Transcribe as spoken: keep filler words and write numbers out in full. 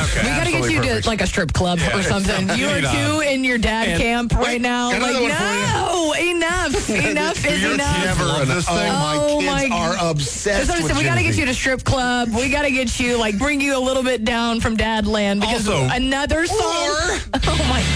Okay. We got to get Absolutely you perfect. to like a strip club or something. You are Need too in your dad And- camp right now. got Like, another one no, enough. Enough is You're enough. never Love enough. this Oh, thing. my Oh, kids my- are obsessed That's what I with said. We got to get Genevieve. you to strip club. We got to get you, like, bring you a little bit down from dad land because Also- another song. Oh, my